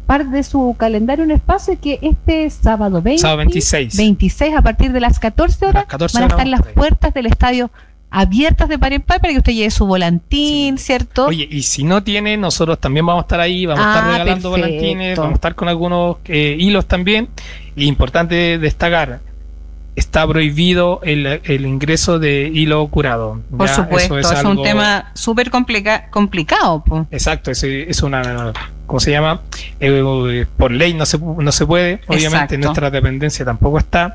parte de su calendario un espacio que este sábado 26 a partir de las 14 horas van a estar las puertas del estadio abiertas de par en par para que usted lleve su volantín, ¿cierto? Oye, y si no tiene, nosotros también vamos a estar ahí, vamos a estar regalando volantines, vamos a estar con algunos hilos también. Y importante destacar, está prohibido el ingreso de hilo curado. Por supuesto, es un tema súper complicado. Exacto, es una, ¿cómo se llama? Por ley no se puede, obviamente. En nuestra dependencia tampoco está.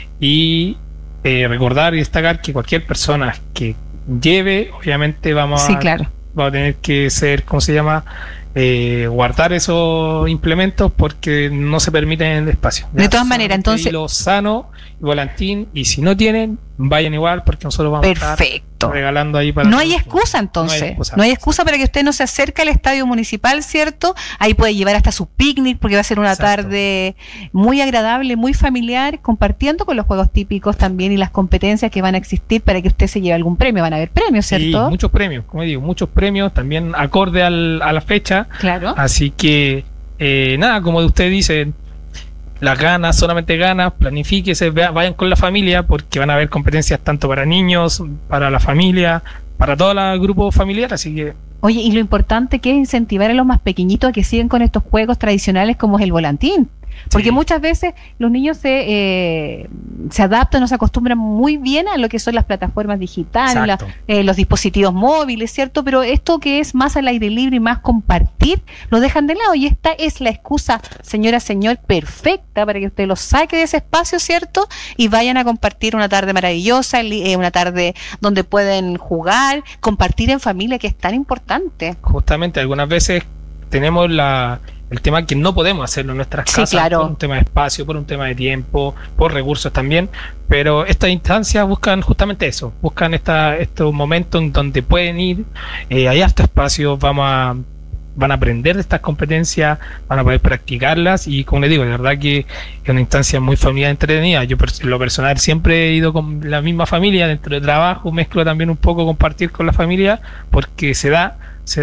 Y recordar y destacar que cualquier persona que lleve, obviamente vamos a tener que ser, ¿cómo se llama? Guardar esos implementos porque no se permiten en el espacio. De todas maneras, entonces hilo sano y volantín, y si no tienen, vayan igual porque nosotros vamos a estar regalando ahí para... No hay excusa entonces, no hay excusa para que usted no se acerque al estadio municipal, ¿cierto? Ahí puede llevar hasta su picnic porque va a ser una tarde muy agradable, muy familiar, compartiendo con los juegos típicos también y las competencias que van a existir para que usted se lleve algún premio. Van a haber premios, ¿cierto? Sí, muchos premios, como digo, muchos premios también acorde a la fecha. Claro. Así que nada, como usted dice, las ganas, solamente ganas, planifíquese, vayan con la familia porque van a haber competencias tanto para niños, para la familia, para todo el grupo familiar, así que... Oye, y lo importante que es incentivar a los más pequeñitos a que sigan con estos juegos tradicionales como es el volantín. Porque muchas veces los niños se adaptan, se acostumbran muy bien a lo que son las plataformas digitales, los dispositivos móviles, ¿cierto? Pero esto que es más al aire libre y más compartir, lo dejan de lado. Y esta es la excusa, señor, perfecta para que usted los saque de ese espacio, ¿cierto? Y vayan a compartir una tarde maravillosa, una tarde donde pueden jugar, compartir en familia, que es tan importante. Justamente, algunas veces tenemos el tema que no podemos hacerlo en nuestras casas, por un tema de espacio, por un tema de tiempo, por recursos también, pero estas instancias buscan justamente eso, buscan estos momentos en donde pueden ir, hay harto espacio, van a aprender de estas competencias, van a poder practicarlas y, como les digo, de verdad que es una instancia muy familiar, entretenida. Yo en lo personal siempre he ido con la misma familia, dentro de trabajo mezclo también un poco compartir con la familia porque se da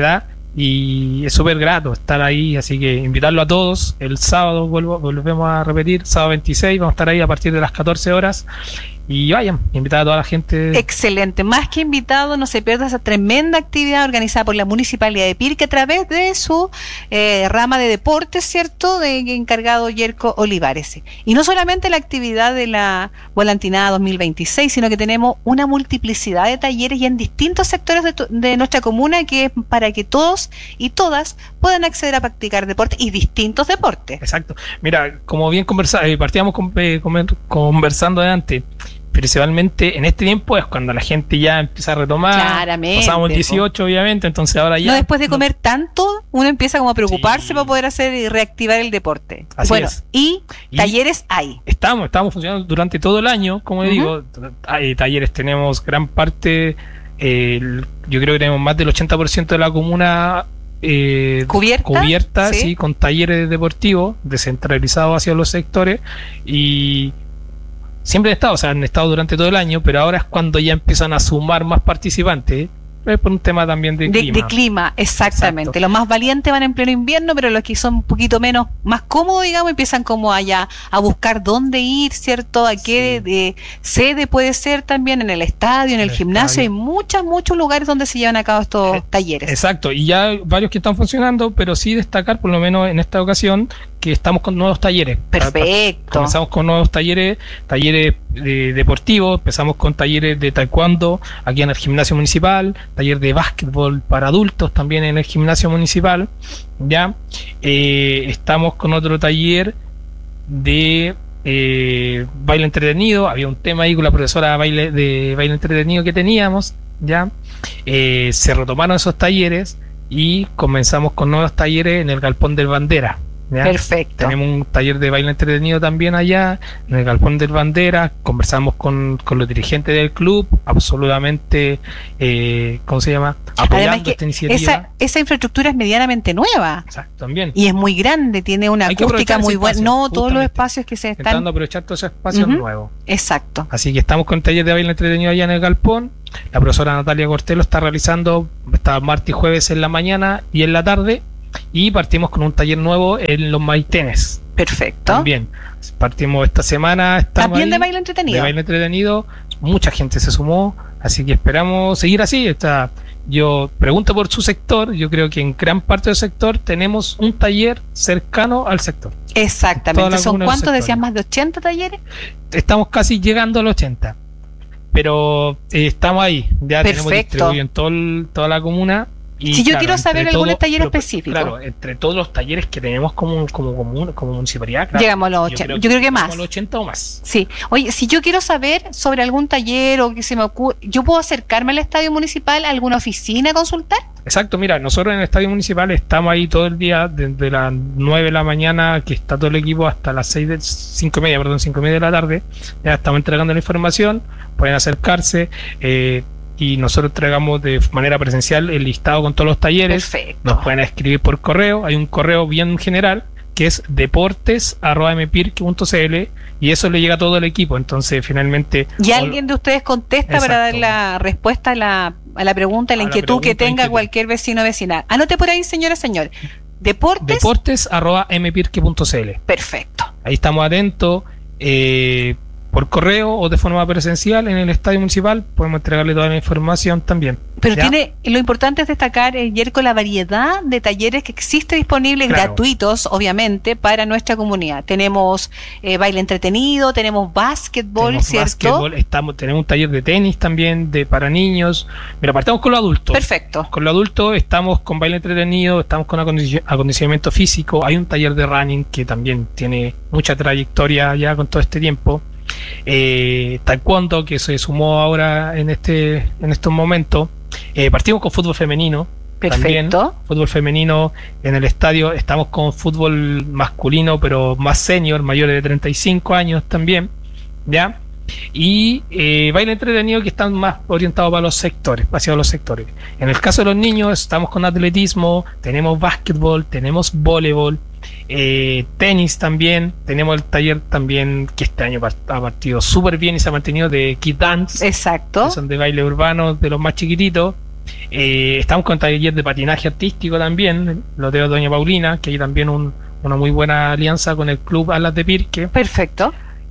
y es súper grato estar ahí, así que invitarlo a todos. El sábado volvemos a repetir, sábado 26, vamos a estar ahí a partir de las 14 horas. Y vayan, invitar a toda la gente. Excelente, más que invitado, no se pierda esa tremenda actividad organizada por la Municipalidad de Pirque a través de su rama de deportes, ¿cierto?, de encargado Yerko Olivares. Y no solamente la actividad de la Volantinada 2026, sino que tenemos una multiplicidad de talleres y en distintos sectores de nuestra comuna, que es para que todos y todas puedan acceder a practicar deportes y distintos deportes. Exacto. Mira, como bien partíamos conversando de antes, principalmente en este tiempo es cuando la gente ya empieza a retomar. Claramente. Pasamos el 18, obviamente, entonces ahora ya... No, después de comer tanto, uno empieza como a preocuparse para poder hacer y reactivar el deporte. Así es. Y talleres hay. Estamos funcionando durante todo el año, como digo, hay talleres, tenemos gran parte, yo creo que tenemos más del 80% de la comuna cubierta, ¿sí? Con talleres deportivos descentralizados hacia los sectores y... Siempre han estado durante todo el año, pero ahora es cuando ya empiezan a sumar más participantes, por un tema también de clima. De clima, exactamente. Exacto. Los más valientes van en pleno invierno, pero los que son un poquito más cómodos, digamos, empiezan como allá a buscar dónde ir, ¿cierto? A qué sede puede ser también, en el estadio, en el gimnasio. Hay muchos lugares donde se llevan a cabo estos talleres. Exacto, y ya varios que están funcionando, pero sí destacar, por lo menos en esta ocasión, que estamos con nuevos talleres. Perfecto. Comenzamos con nuevos talleres deportivos, empezamos con talleres de taekwondo aquí en el gimnasio municipal, taller de básquetbol para adultos también en el gimnasio municipal, ya estamos con otro taller de baile entretenido. Había un tema ahí con la profesora de baile entretenido que teníamos, ya se retomaron esos talleres y comenzamos con nuevos talleres en el Galpón del Bandera. ¿Ya? Perfecto. Tenemos un taller de baile entretenido también allá en el Galpón del Bandera. Conversamos con los dirigentes del club, absolutamente ¿cómo se llama? Apoyando esta iniciativa. Esa infraestructura es medianamente nueva. Exacto, también. Y es muy grande, tiene una acústica muy buena. No, todos los espacios que se están intentando aprovechar todos esos espacios nuevos. Exacto. Así que estamos con el taller de baile entretenido allá en el Galpón. La profesora Natalia Cortelo está realizando martes y jueves en la mañana y en la tarde y partimos con un taller nuevo en los Maitenes. Perfecto. También partimos esta semana. También de baile entretenido. De baile entretenido. Mucha gente se sumó, así que esperamos seguir así. Yo pregunto por su sector. Yo creo que en gran parte del sector tenemos un taller cercano al sector. Exactamente. ¿Son cuántos? Decías, más de 80 talleres. Estamos casi llegando a los 80. Pero estamos ahí. Ya tenemos distribuido en toda la comuna. Y si yo quiero saber algún taller específico. Claro, entre todos los talleres que tenemos como municipalidad, claro, llegamos a los 80. Yo creo que más. A los 80 o más. Sí. Oye, si yo quiero saber sobre algún taller o que se me ocurre, ¿yo puedo acercarme al estadio municipal, a alguna oficina a consultar? Exacto, mira, nosotros en el estadio municipal estamos ahí todo el día, desde las 9 de la mañana, que está todo el equipo, hasta las 5 y media de la tarde. Ya estamos entregando la información, pueden acercarse. Y nosotros entregamos de manera presencial el listado con todos los talleres. Perfecto. Nos pueden escribir por correo. Hay un correo bien general que es deportes@mpirque.cl y eso le llega a todo el equipo. Entonces, finalmente... Y alguien de ustedes contesta. Exacto. Para dar la respuesta a la pregunta, a la inquietud que tenga cualquier vecino o vecina. Anote por ahí, señor. Deportes@mpirque.cl. Perfecto. Ahí estamos atentos. Por correo o de forma presencial en el estadio municipal podemos entregarle toda la información también. Pero lo importante es destacar, Yerko, la variedad de talleres que existe disponibles, claro, gratuitos, obviamente, para nuestra comunidad. Tenemos baile entretenido, tenemos básquetbol, ¿cierto? Tenemos un taller de tenis también para niños. Mira, partamos con los adultos. Perfecto. Con los adultos estamos con baile entretenido, estamos con acondicionamiento físico. Hay un taller de running que también tiene mucha trayectoria ya con todo este tiempo. Taekwondo, que se sumó ahora en estos momentos. Partimos con fútbol femenino. Perfecto. También, fútbol femenino en el estadio. Estamos con fútbol masculino, pero más senior, mayores de 35 años también, ¿ya? Y baile entretenido, que están más orientados para los sectores, hacia los sectores. En el caso de los niños estamos con atletismo, tenemos básquetbol, tenemos voleibol, tenis también, tenemos el taller también que este año ha partido súper bien y se ha mantenido, de Kid Dance. Exacto. Que son de baile urbano de los más chiquititos. Estamos con taller de patinaje artístico también, lo de Doña Paulina, que hay también una muy buena alianza con el club Alas de Pirque. Perfecto.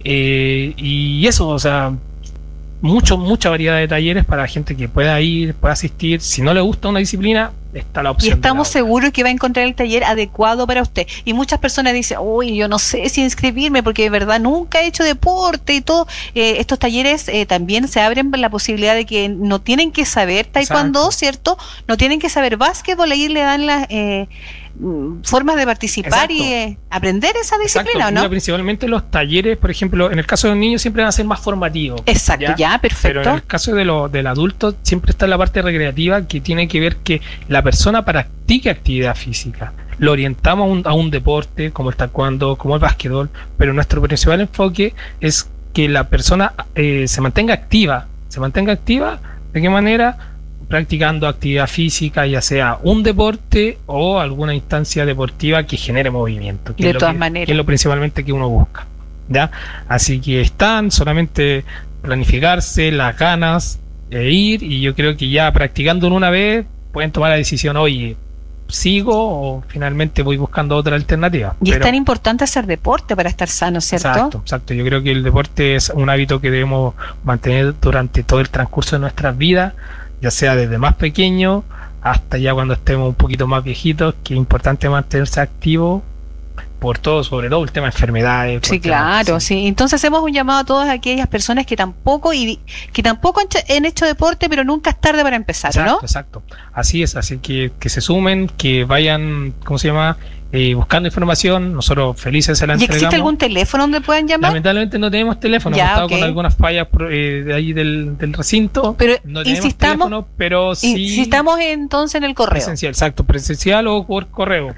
Y eso, o sea, mucha variedad de talleres para la gente que pueda ir, pueda asistir. Si no le gusta una disciplina, está la opción. Y estamos seguros que va a encontrar el taller adecuado para usted. Y muchas personas dicen, uy, yo no sé si inscribirme porque de verdad nunca he hecho deporte y todo. Estos talleres también se abren la posibilidad de que no tienen que saber taekwondo, exacto, ¿cierto? No tienen que saber básquetbol, ahí le dan las formas de participar, exacto, y aprender esa disciplina, ¿no? Principalmente los talleres, por ejemplo, en el caso de los niños siempre van a ser más formativos. Exacto, ya perfecto. Pero en el caso del adulto siempre está la parte recreativa, que tiene que ver que la persona practique actividad física. Lo orientamos a un deporte como el taekwondo, como el básquetbol, pero nuestro principal enfoque es que la persona se mantenga activa. ¿De qué manera? Practicando actividad física, ya sea un deporte o alguna instancia deportiva que genere movimiento, de todas maneras, que es lo principalmente que uno busca, ¿ya? Así que están solamente planificarse las ganas de ir, y yo creo que ya practicándolo una vez pueden tomar la decisión, oye, sigo o finalmente voy buscando otra alternativa. Y es tan importante hacer deporte para estar sano, ¿cierto? Exacto. Yo creo que el deporte es un hábito que debemos mantener durante todo el transcurso de nuestras vidas, ya sea desde más pequeño hasta ya cuando estemos un poquito más viejitos, que es importante mantenerse activo por todo, sobre todo el tema de enfermedades. Sí, claro, sí. Entonces hacemos un llamado a todas aquellas personas que tampoco han hecho deporte, pero nunca es tarde para empezar, ¿no? Exacto. Así es, así que se sumen, que vayan, ¿cómo se llama? Buscando información. Nosotros felices se la entregamos. ¿Y existe algún teléfono donde puedan llamar? Lamentablemente no tenemos teléfono, hemos estado con algunas fallas de ahí del recinto, pero no tenemos teléfono, pero sí insistamos entonces en el correo presencial, exacto, presencial o por correo,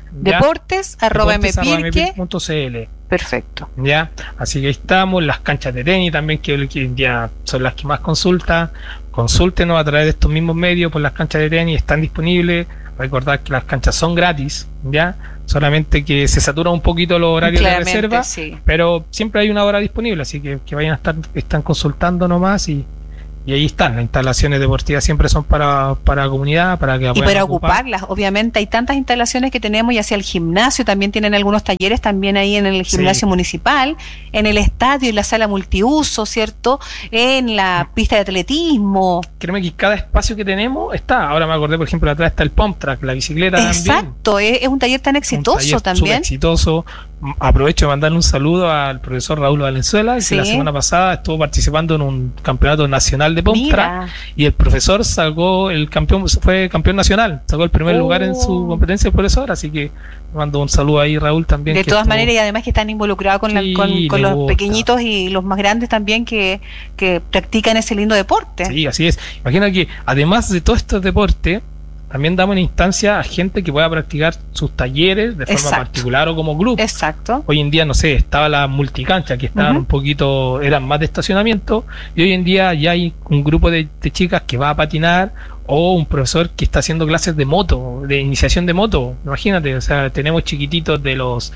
deportes@mpirque.cl. Perfecto. Ya, así que ahí estamos. Las canchas de tenis también, que ya son las que más consúltenos a través de estos mismos medios. Por las canchas de tenis están disponibles. Recordad que las canchas son gratis, ya, solamente que se satura un poquito los horarios de reserva, sí, pero siempre hay una hora disponible, así que vayan están consultando nomás y Y ahí están, las instalaciones deportivas siempre son para la comunidad, para que la puedan para ocuparlas. Obviamente hay tantas instalaciones que tenemos, y hacia el gimnasio también tienen algunos talleres también ahí en el gimnasio municipal, en el estadio, en la sala multiuso, ¿cierto? En la pista de atletismo. Créeme que cada espacio que tenemos está. Ahora me acordé, por ejemplo, atrás está el pump track, la bicicleta. Exacto, también. Es un taller tan exitoso, un taller también. Súper exitoso. Aprovecho de mandarle un saludo al profesor Raúl Valenzuela, que la semana pasada estuvo participando en un campeonato nacional de pump track, y el profesor fue campeón nacional, sacó el primer lugar en su competencia de profesor, así que mando un saludo ahí, Raúl, también. De todas maneras, y además que están involucrados con los pequeñitos y los más grandes también que practican ese lindo deporte. Sí, así es. Imagina que además de todos estos deportes, también damos una instancia a gente que pueda practicar sus talleres de forma particular o como grupo. Exacto. Hoy en día, no sé, estaba la multicancha, que estaban un poquito, eran más de estacionamiento, y hoy en día ya hay un grupo de chicas que va a patinar, o un profesor que está haciendo clases de moto, de iniciación de moto. Imagínate, o sea, tenemos chiquititos de los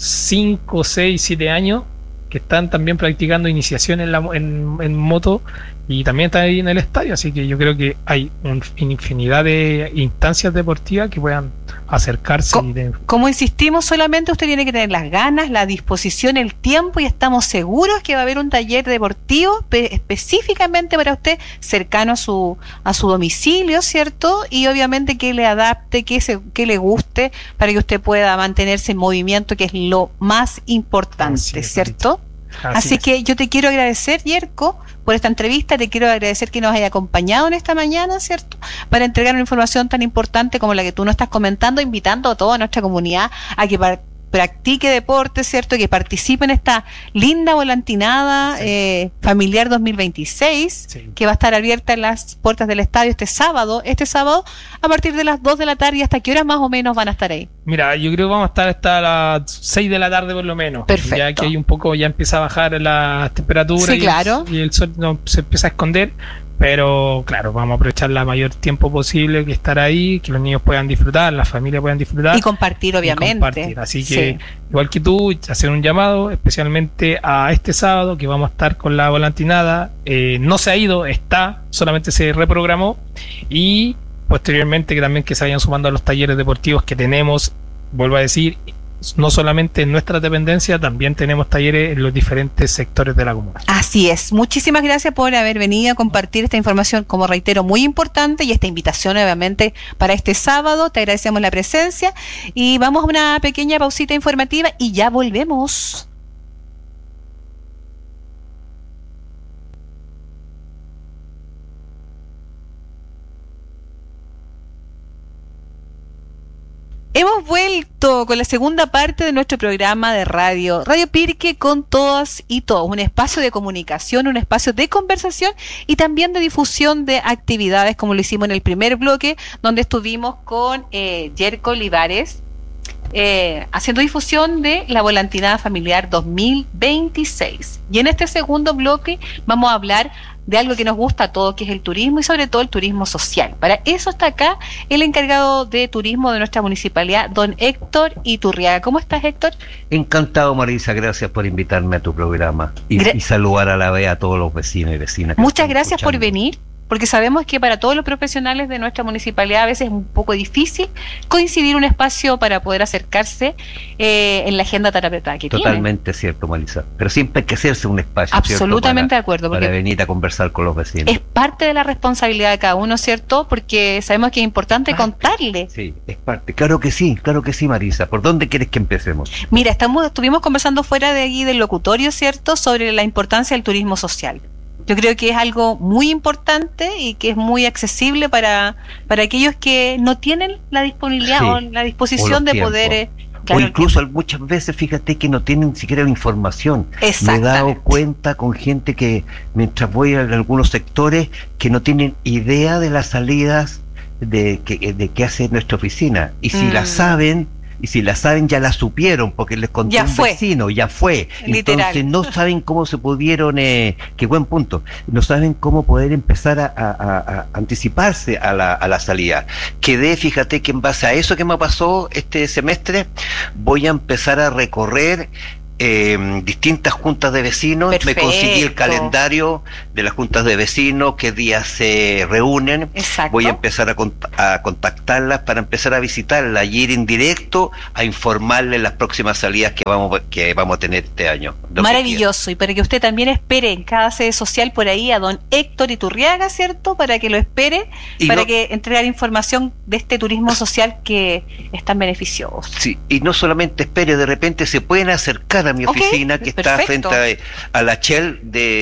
5, 6, 7 años que están también practicando iniciación en moto, y también están ahí en el estadio, así que yo creo que hay una infinidad de instancias deportivas que puedan acercarse. Como insistimos, solamente usted tiene que tener las ganas, la disposición, el tiempo, y estamos seguros que va a haber un taller deportivo específicamente para usted, cercano a su domicilio, ¿cierto? Y obviamente que le adapte, que le guste, para que usted pueda mantenerse en movimiento, que es lo más importante, ¿cierto? Así que yo te quiero agradecer, Yerko, por esta entrevista. Te quiero agradecer que nos haya acompañado en esta mañana, ¿cierto?, para entregar una información tan importante como la que tú nos estás comentando, invitando a toda nuestra comunidad a que practique deporte, ¿cierto?, que participe en esta linda volantinada familiar 2026, que va a estar abierta en las puertas del estadio este sábado a partir de las 2 de la tarde. ¿Y hasta qué hora más o menos van a estar ahí? Mira, yo creo que vamos a estar hasta las 6 de la tarde por lo menos. Perfecto. Ya que hay un poco, ya empieza a bajar la temperatura, y el sol se empieza a esconder. Pero claro, vamos a aprovechar el mayor tiempo posible, que estar ahí, que los niños puedan disfrutar, las familias puedan disfrutar. Y compartir, obviamente. Así que, igual que tú, hacer un llamado especialmente a este sábado, que vamos a estar con la volantinada. No se ha ido, solamente se reprogramó. Y posteriormente que también que se vayan sumando a los talleres deportivos que tenemos, vuelvo a decir, no solamente en nuestra dependencia, también tenemos talleres en los diferentes sectores de la comuna. Así es. Muchísimas gracias por haber venido a compartir esta información, como reitero, muy importante, y esta invitación obviamente para este sábado. Te agradecemos la presencia y vamos a una pequeña pausita informativa y ya volvemos. Hemos vuelto con la segunda parte de nuestro programa de Radio Pirque, con todas y todos. Un espacio de comunicación, un espacio de conversación y también de difusión de actividades, como lo hicimos en el primer bloque, donde estuvimos con Yerko Olivares, haciendo difusión de la volantinada familiar 2026. Y en este segundo bloque vamos a hablar de algo que nos gusta a todos, que es el turismo, y sobre todo el turismo social. Para eso está acá el encargado de turismo de nuestra municipalidad, don Héctor Iturriaga. ¿Cómo estás, Héctor? Encantado, Marisa, gracias por invitarme a tu programa y saludar a la vez a todos los vecinos y vecinas. Muchas gracias por venir, porque sabemos que para todos los profesionales de nuestra municipalidad a veces es un poco difícil coincidir un espacio para poder acercarse en la agenda tan apretada que tiene. Totalmente cierto, Marisa, pero siempre hay que hacerse un espacio, absolutamente, ¿cierto? De acuerdo, para venir a conversar con los vecinos. Es parte de la responsabilidad de cada uno, ¿cierto? Porque sabemos que es importante contarle. Sí, es parte. Claro que sí, Marisa. ¿Por dónde quieres que empecemos? Mira, estuvimos conversando fuera de aquí del locutorio, ¿cierto?, sobre la importancia del turismo social. Yo creo que es algo muy importante y que es muy accesible para aquellos que no tienen la disponibilidad o la disposición de poder... o incluso muchas veces, fíjate que no tienen ni siquiera la información. Me he dado cuenta con gente que, mientras voy a algunos sectores, que no tienen idea de las salidas de qué hace nuestra oficina. Y si la saben, ya la supieron, porque les contó un vecino, ya fue. Literal. Entonces no saben cómo se pudieron, qué buen punto, no saben cómo poder empezar a anticiparse a la salida. Fíjate que en base a eso que me pasó este semestre, voy a empezar a recorrer distintas juntas de vecinos. Perfecto. Me conseguí el calendario de las juntas de vecinos, qué días se reúnen. Exacto. Voy a empezar a contactarlas para empezar a visitarlas y ir en directo a informarles las próximas salidas que vamos a tener este año. Maravilloso, y para que usted también espere en cada sede social por ahí a don Héctor Iturriaga, ¿cierto? Para que lo espere, que entregar información de este turismo social que es tan beneficioso. Sí, y no solamente espere, de repente se pueden acercar a mi oficina, que está frente a la Shell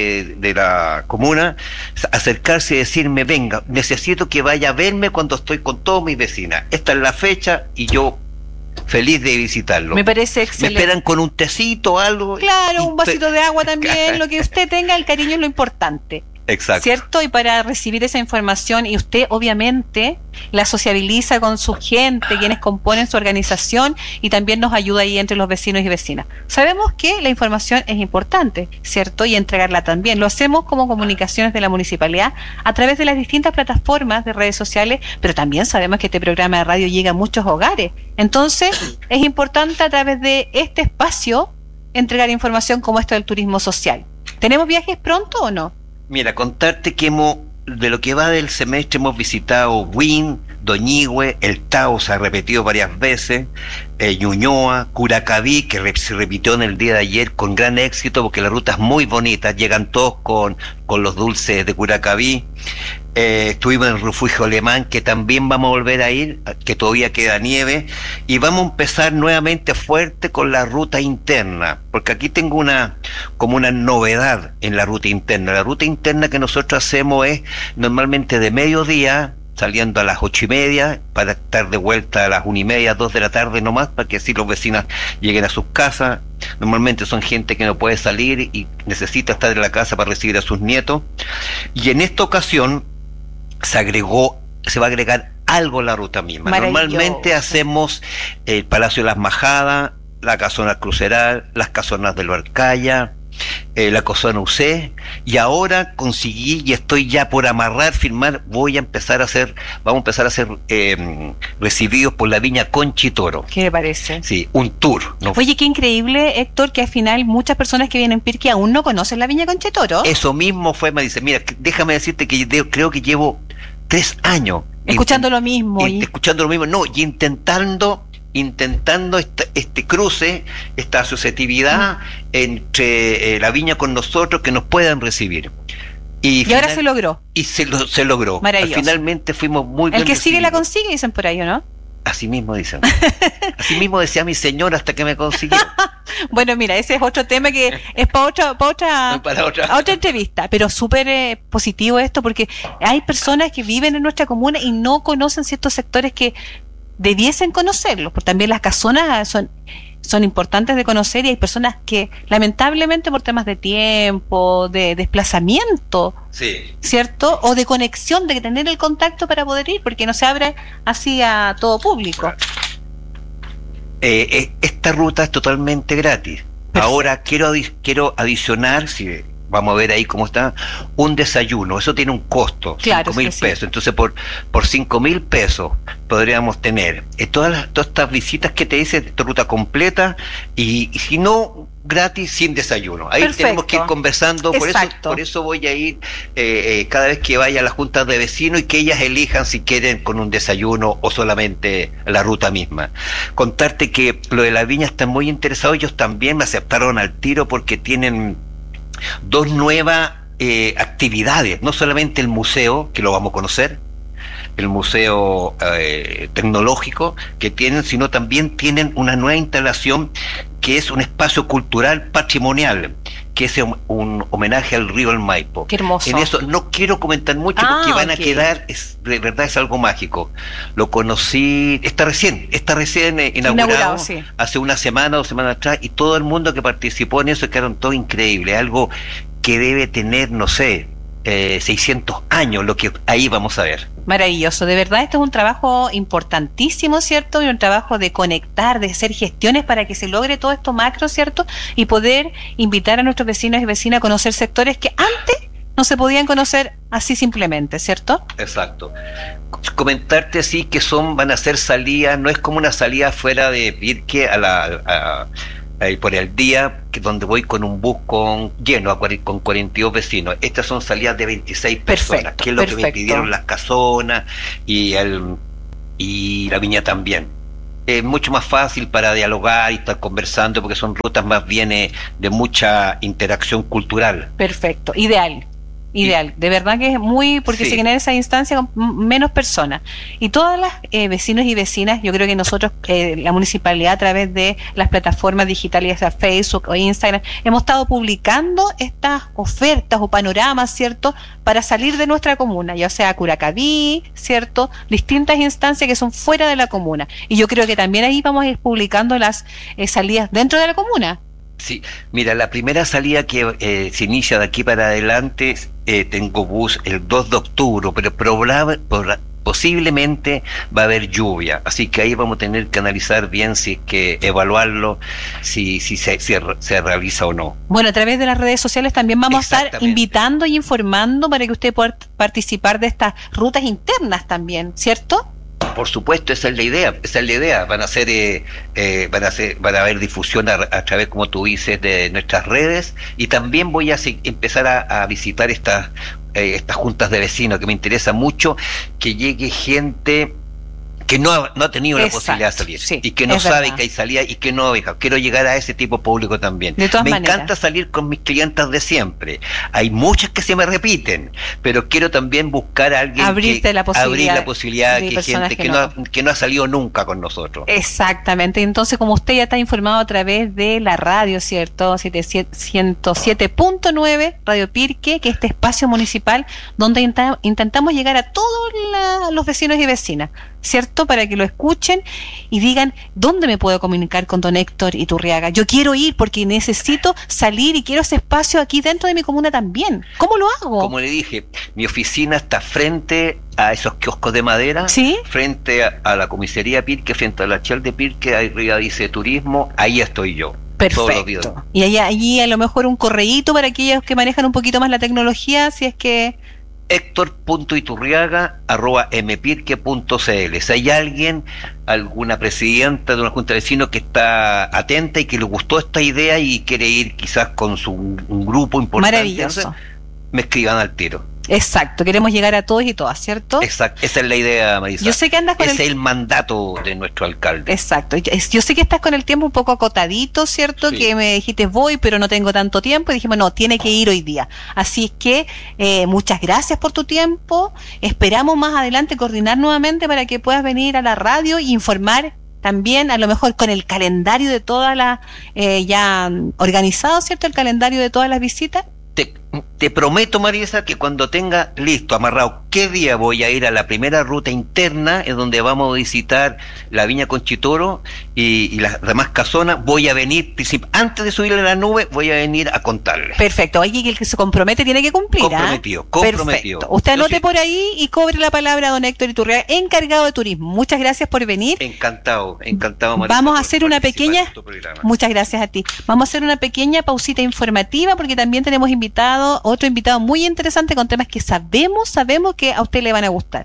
de la comuna, acercarse y decirme, venga, necesito que vaya a verme cuando estoy con todos mis vecinas. Esta es la fecha y yo feliz de visitarlo. Me parece excelente. Me esperan con un tecito, algo. Claro, un vasito de agua también, lo que usted tenga, el cariño es lo importante. Exacto. ¿Cierto? Y para recibir esa información, y usted obviamente la sociabiliza con su gente, quienes componen su organización, y también nos ayuda ahí entre los vecinos y vecinas. Sabemos que la información es importante, ¿cierto? Y entregarla también. Lo hacemos como comunicaciones de la municipalidad a través de las distintas plataformas de redes sociales, pero también sabemos que este programa de radio llega a muchos hogares. Entonces, es importante a través de este espacio entregar información como esto del turismo social. ¿Tenemos viajes pronto o no? Mira, contarte que de lo que va del semestre hemos visitado Huin, Doñihue, El Tao se ha repetido varias veces, Ñuñoa, Curacaví, que se repitió en el día de ayer con gran éxito porque la ruta es muy bonita, llegan todos con los dulces de Curacaví. Estuvimos en el refugio alemán, que también vamos a volver a ir, que todavía queda nieve, y vamos a empezar nuevamente fuerte con la ruta interna, porque aquí tengo como una novedad en la ruta interna. La ruta interna que nosotros hacemos es normalmente de mediodía, saliendo a las 8:30, para estar de vuelta a las 1:30, 2 de la tarde nomás, para que así los vecinos lleguen a sus casas. Normalmente son gente que no puede salir y necesita estar en la casa para recibir a sus nietos. Y en esta ocasión se va a agregar algo a la ruta misma. Normalmente hacemos el Palacio de las Majadas, la Casona Cruceral, las Casonas del Barcaya, la Casona UC, y ahora conseguí y estoy ya por firmar, vamos a empezar a hacer recibidos por la Viña Conchitoro. ¿Qué le parece? Sí, un tour, ¿no? Oye, qué increíble, Héctor, que al final muchas personas que vienen en Pirque aún no conocen la Viña Conchitoro. Eso mismo me dice, mira, déjame decirte que creo que llevo 3 años escuchando lo mismo y intentando este cruce, esta asociatividad entre la viña con nosotros, que nos puedan recibir. Y ahora se logró. Y se logró. Maravilloso. Finalmente fuimos muy bien El que sigue recibidos. la consigue, dicen por ahí, ¿o no? Así mismo dicen. Así mismo decía mi señora hasta que me consiguió. Bueno, mira, ese es otro tema que es para otra entrevista, pero súper positivo esto, porque hay personas que viven en nuestra comuna y no conocen ciertos sectores que debiesen conocerlos, porque también las casonas son importantes de conocer, y hay personas que lamentablemente por temas de tiempo, de desplazamiento, sí, ¿cierto? O de conexión, de tener el contacto para poder ir, porque no se abre así a todo público. Esta ruta es totalmente gratis. Perfecto. Ahora quiero adicionar, si vamos a ver ahí cómo está, un desayuno. Eso tiene un costo, claro, 5.000 pesos. Sí. Entonces por 5.000 pesos podríamos tener todas estas visitas que te dicen, esta ruta completa, y si no, gratis, sin desayuno. Ahí perfecto. Tenemos que ir conversando. Por eso voy a ir cada vez que vaya a las juntas de vecinos, y que ellas elijan si quieren con un desayuno o solamente la ruta misma. Contarte que lo de la viña están muy interesados. Ellos también me aceptaron al tiro, porque tienen 2 nuevas actividades. No solamente el museo, que lo vamos a conocer, el museo tecnológico que tienen, sino también tienen una nueva instalación que es un espacio cultural patrimonial, que es un homenaje al río El Maipo. Qué hermoso. En eso no quiero comentar mucho, porque van a quedar, de verdad es algo mágico. Lo conocí, está recién inaugurado, sí, hace una semana, 2 semanas atrás, y todo el mundo que participó en eso quedaron todo increíble. Algo que debe tener, no sé, 600 años, lo que ahí vamos a ver. Maravilloso, de verdad esto es un trabajo importantísimo, ¿cierto? Y un trabajo de conectar, de hacer gestiones para que se logre todo esto macro, ¿cierto? Y poder invitar a nuestros vecinos y vecinas a conocer sectores que antes no se podían conocer así simplemente, ¿cierto? Exacto. Comentarte así que van a ser salidas, no es como una salida fuera de Pirque a por el día, donde voy con un bus lleno con 42 vecinos. Estas son salidas de 26 personas, que es lo que me pidieron las casonas y la Viña también. Es mucho más fácil para dialogar y estar conversando, porque son rutas más bien de mucha interacción cultural. Perfecto, ideal, de verdad que es porque se genera esa instancia con menos personas. Y todas las vecinos y vecinas, yo creo que nosotros, la municipalidad, a través de las plataformas digitales, ya sea Facebook o Instagram, hemos estado publicando estas ofertas o panoramas, ¿cierto?, para salir de nuestra comuna, ya sea Curacaví, ¿cierto?, distintas instancias que son fuera de la comuna. Y yo creo que también ahí vamos a ir publicando las salidas dentro de la comuna. Sí, mira, la primera salida que se inicia de aquí para adelante, tengo bus el 2 de octubre, pero posiblemente va a haber lluvia, así que ahí vamos a tener que analizar bien, si es que evaluarlo, si se realiza o no. Bueno, a través de las redes sociales también vamos a estar invitando y informando para que usted pueda participar de estas rutas internas también, ¿cierto? Por supuesto, esa es la idea. Van a haber difusión a través, como tú dices, de nuestras redes, y también voy a empezar a visitar estas juntas de vecinos, que me interesa mucho que llegue gente que no ha tenido la posibilidad de salir, y que no sabe que hay salida, y que no quiero llegar a ese tipo de público también. Me encanta salir con mis clientas de siempre. Hay muchas que se me repiten, pero quiero también buscar a alguien, abrir la posibilidad que gente que no ha salido nunca con nosotros. Exactamente. Entonces, como usted ya está informado a través de la radio, ¿cierto? 107.9 Radio Pirque, que es este espacio municipal donde intentamos llegar a todos los vecinos y vecinas, ¿cierto?, para que lo escuchen y digan: ¿dónde me puedo comunicar con don Héctor Iturriaga? Yo quiero ir porque necesito salir y quiero ese espacio aquí dentro de mi comuna también. ¿Cómo lo hago? Como le dije, mi oficina está frente a esos kioscos de madera, ¿sí?, frente a la comisaría Pirque, frente a la Chal de Pirque, arriba dice turismo, ahí estoy yo. Perfecto. Y allí a lo mejor un correíto para aquellos que manejan un poquito más la tecnología, si es que... Héctor.iturriaga@mpirque.cl. Si hay alguna presidenta de una junta de vecinos que está atenta y que le gustó esta idea y quiere ir quizás con un grupo importante, maravilloso, me escriban al tiro. Exacto, queremos llegar a todos y todas, ¿cierto? Exacto, esa es la idea, Marisa. Yo sé que andas con ese es el mandato de nuestro alcalde. Exacto, yo sé que estás con el tiempo un poco acotadito, ¿cierto? Sí. Que me dijiste voy, pero no tengo tanto tiempo, y dijimos no, tiene que ir hoy día. Así es que muchas gracias por tu tiempo, esperamos más adelante coordinar nuevamente para que puedas venir a la radio e informar también, a lo mejor con el calendario de todas las, ya organizado, ¿cierto? El calendario de todas las visitas. Te prometo, Marisa, que cuando tenga listo, amarrado, qué día voy a ir a la primera ruta interna, en donde vamos a visitar la Viña Conchitoro y las demás casonas, voy a venir, antes de subirle a la nube, voy a venir a contarles. Perfecto, alguien que el que se compromete tiene que cumplir. Comprometido. Perfecto. Usted anote por ahí y cobre la palabra a don Héctor Iturriaga, encargado de turismo. Muchas gracias por venir. Encantado, Marisa. Vamos a hacer una pequeña... Muchas gracias a ti. Vamos a hacer una pequeña pausita informativa, porque también tenemos otro invitado muy interesante con temas que sabemos que a usted le van a gustar.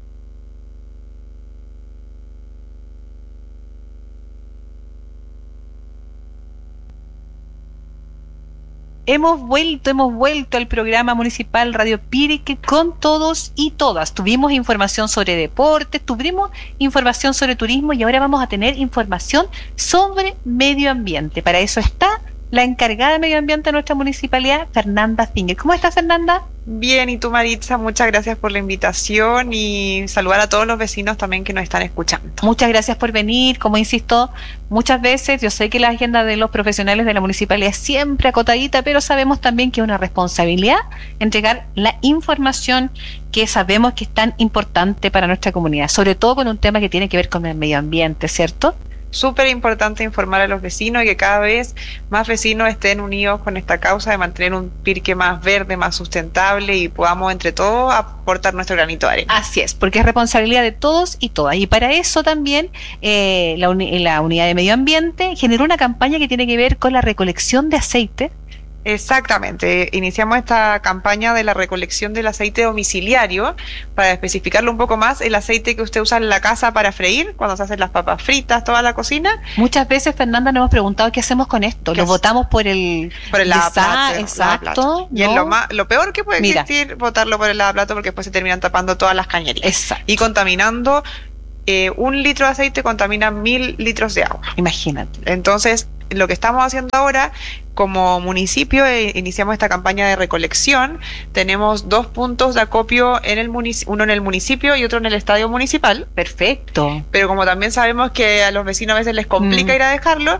Hemos vuelto al programa municipal Radio Pirque con todos y todas. Tuvimos información sobre deportes, tuvimos información sobre turismo, y ahora vamos a tener información sobre medio ambiente. Para eso está la encargada de medio ambiente de nuestra municipalidad, Fernanda Finger. ¿Cómo estás, Fernanda? Bien, y tú, Maritza, muchas gracias por la invitación y saludar a todos los vecinos también que nos están escuchando. Muchas gracias por venir. Como insisto, muchas veces yo sé que la agenda de los profesionales de la municipalidad es siempre acotadita, pero sabemos también que es una responsabilidad entregar la información que sabemos que es tan importante para nuestra comunidad, sobre todo con un tema que tiene que ver con el medio ambiente, ¿cierto? Súper importante informar a los vecinos y que cada vez más vecinos estén unidos con esta causa de mantener un Pirque más verde, más sustentable, y podamos entre todos aportar nuestro granito de arena. Así es, porque es responsabilidad de todos y todas. Y para eso también la unidad de medio ambiente generó una campaña que tiene que ver con la recolección de aceite Exactamente, iniciamos esta campaña de la recolección del aceite domiciliario. Para especificarlo un poco más, el aceite que usted usa en la casa para freír, cuando se hacen las papas fritas, toda la cocina. Muchas veces, Fernanda, nos hemos preguntado qué hacemos con esto. Lo botamos por el lavaplato. Exacto. Y es lo peor que puede existir, botarlo por el lavaplato, porque después se terminan tapando todas las cañerías. Exacto. Y contaminando, 1 litro de aceite contamina 1000 litros de agua. Imagínate. Entonces, lo que estamos haciendo ahora, como municipio, iniciamos esta campaña de recolección. Tenemos 2 puntos de acopio uno en el municipio y otro en el estadio municipal. Perfecto. Pero como también sabemos que a los vecinos a veces les complica ir a dejarlo,